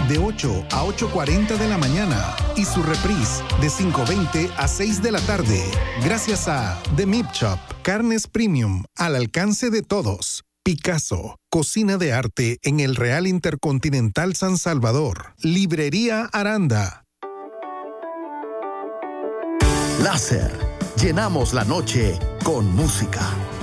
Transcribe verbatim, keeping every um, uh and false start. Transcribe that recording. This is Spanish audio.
de ocho a ocho cuarenta de la mañana y su reprise de cinco veinte a seis de la tarde. Gracias a The Meat Shop, carnes premium al alcance de todos. Picasso, cocina de arte en el Real Intercontinental San Salvador. Librería Aranda. Láser, llenamos la noche con música.